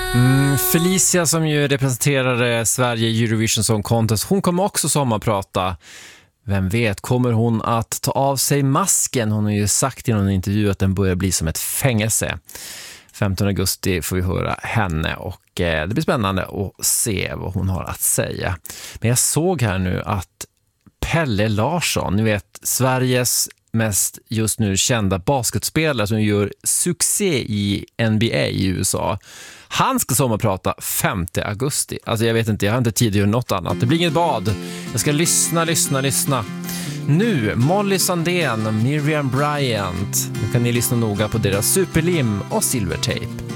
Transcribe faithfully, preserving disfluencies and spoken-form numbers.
Mm, Felicia som ju representerade Sverige i Eurovision Song Contest, hon kommer också sommarprata. Vem vet, kommer hon att ta av sig masken? Hon har ju sagt i någon intervju att den börjar bli som ett fängelse. femtonde augusti får vi höra henne och eh, det blir spännande att se vad hon har att säga. Men jag såg här nu att Pelle Larsson, ni vet Sveriges mest just nu kända basketspelare som gör succé i N B A i U S A. Han ska sommarprata femte augusti. Alltså jag vet inte, jag har inte tid att göra något annat. Det blir inget bad. Jag ska lyssna, lyssna, lyssna. Nu, Molly Sandén och Miriam Bryant. Nu kan ni lyssna noga på deras Superlim och Silvertape.